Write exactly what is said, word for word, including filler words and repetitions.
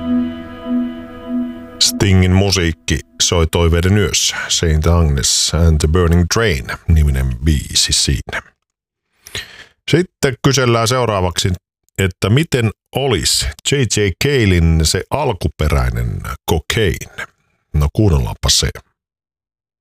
Stingin musiikki soi toiveiden yössä. Saint Agnes and the Burning Train -niminen biisi siinä. Sitten kysellään seuraavaksi, että miten olisi J J. Calein se alkuperäinen Cocaine. No kuunnellaanpa se.